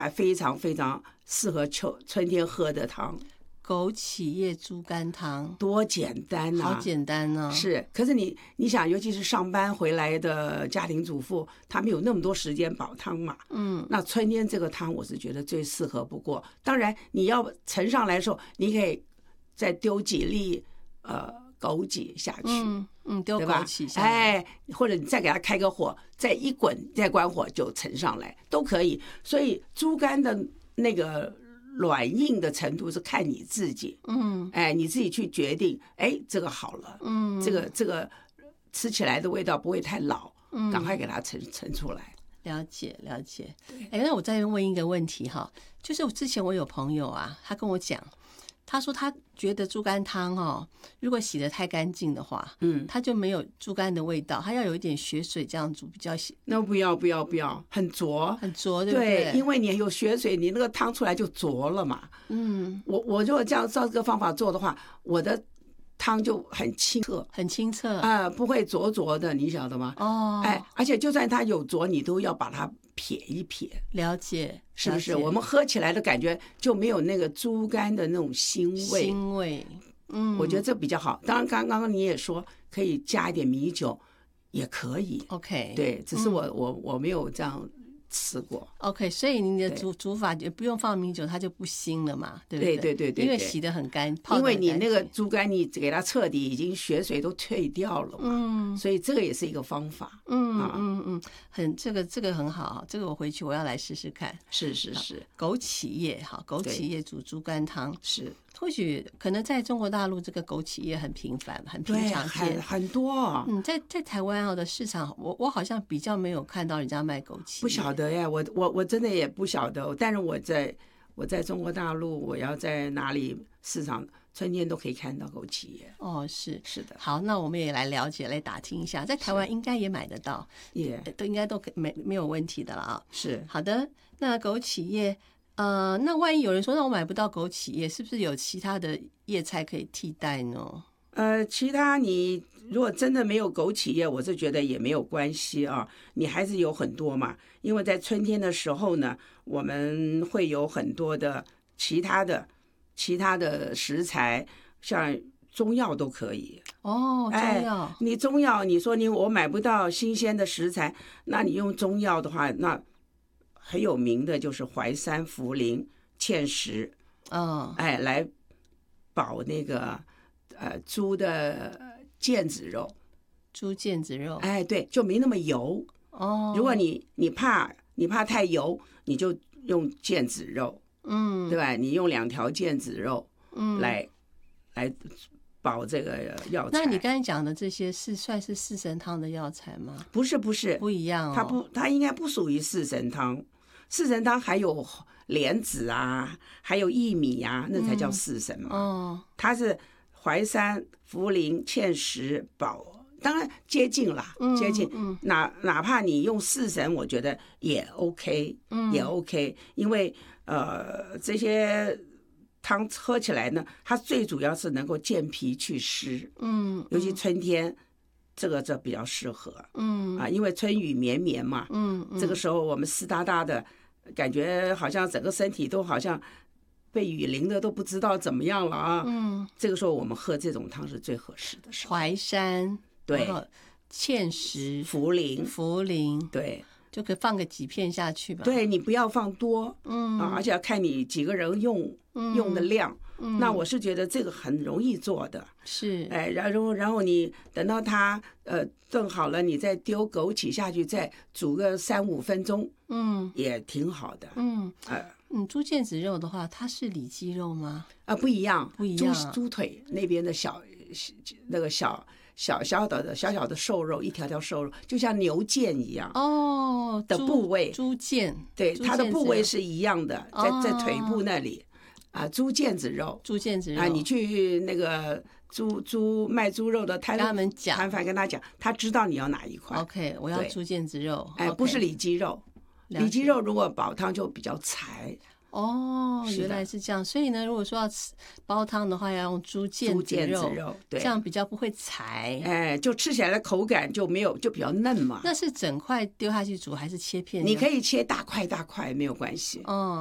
非常非常适合春天喝的汤。 枸杞叶猪肝汤多简单啊！ 好简单啊！ 是，可是你想，尤其是上班回来的家庭主妇，她没有那么多时间煲汤嘛。那春天这个汤我是觉得最适合不过。当然，你要盛上来的时候，你可以再丢几粒枸杞下去， 丢枸杞下来，或者你再给它开个火，再一滚，再关火就盛上来都可以。所以猪肝的那个软硬的程度是看你自己，你自己去决定，这个好了，这个吃起来的味道不会太老，赶快给它盛出来。 了解。那我再问一个问题哈，就是之前我有朋友啊，他跟我讲，他说他觉得猪肝汤如果洗得太干净的话，他就没有猪肝的味道，他要有一点血水这样煮比较洗。 那不要，很浊， 对不对？ 对，因为你有血水，你那个汤出来就浊了嘛。我如果这样照这个方法做的话，我的汤就很清澈，不会浊的，你晓得吗？而且就算它有浊，你都要把它撇一撇。 了解， 是不是？我们喝起来的感觉就没有那个猪肝的那种腥味。我觉得这比较好。当然，刚刚你也说可以加一点米酒，也可以。 OK， 对，只是我没有这样吃过。 OK， 所以你的煮法也不用放米酒，它就不腥了嘛，对不对？ 对， 因为洗得很干， 因为你那个猪肝你给它彻底已经血水都退掉了嘛，所以这个也是一个方法。 这个很好，这个我回去我要来试试看。 是， 枸杞叶枸杞叶煮猪肝汤是。 或许可能在中国大陆这个枸杞叶很频繁，很平常见， 很多。 在台湾的市场，我好像比较没有看到人家卖枸杞叶。 不晓得呀，我真的也不晓得。但是我在中国大陆，我要在哪里市场，春天都可以看到枸杞叶。 是的。 好，那我们也来了解，来打听一下，在台湾应该也买得到，都应该都没有问题的了啊。 是。 好的，那枸杞叶。那万一有人说那我买不到枸杞叶，是不是有其他的叶菜可以替代呢？ 其他你如果真的没有枸杞叶，我是觉得也没有关系啊，你还是有很多嘛。因为在春天的时候呢，我们会有很多的其他的食材，像中药都可以。 中药， 你中药，你说我买不到新鲜的食材，那你用中药的话，那很有名的就是淮山、茯苓、芡实，来煲那个猪的腱子肉。 猪腱子肉， 对，就没那么油。如果你怕太油，你就用腱子肉，对吧？你用2条腱子肉，来煲这个药材。 那你刚才讲的这些算是四神汤的药材吗？ 不是， 不一样它应该不属于四神汤。四神汤还有莲子啊，还有薏米啊，那才叫四神嘛。它是淮山、茯苓、芡实煲，当然接近啦，接近。哪怕你用四神，我觉得也 OK，也 OK，因为这些汤喝起来呢，它最主要是能够健脾祛湿。尤其春天。这比较适合，因为春雨绵绵嘛，这个时候我们湿哒哒的，感觉好像整个身体都好像被雨淋的都不知道怎么样了啊。这个时候我们喝这种汤是最合适的时候。 淮山， 对， 芡实、 茯苓，对， 就可以放个几片下去吧。 对，你不要放多，而且要看你几个人用的量。那我是觉得这个很容易做的， 是， 然后你等到它炖好了，你再丢枸杞下去，再煮个3-5分钟，也挺好的。 猪腱子肉的话，它是里脊肉吗？ 不一样，猪腿那边的小的瘦肉，一条条瘦肉，就像牛腱一样的部位。 猪腱， 对，它的部位是一样的，在腿部那里。猪腱子肉，你去那个卖猪肉的摊贩跟他讲，他知道你要哪一块。 OK， 我要猪腱子肉。 不是里脊肉，里脊肉如果煲汤就比较柴。 哦，原来是这样。所以呢，如果说要吃煲汤的话，要用猪腱子肉， 对， 这样比较不会柴。 哎，就吃起来的口感就没有，就比较嫩嘛。 那是整块丢下去煮还是切片？ 你可以切大块大块，没有关系。 哦。